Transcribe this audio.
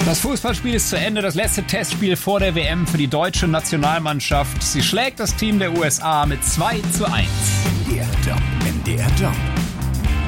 Das Fußballspiel ist zu Ende, das letzte Testspiel vor der WM für die deutsche Nationalmannschaft. Sie schlägt das Team der USA mit 2:1. MDR Job.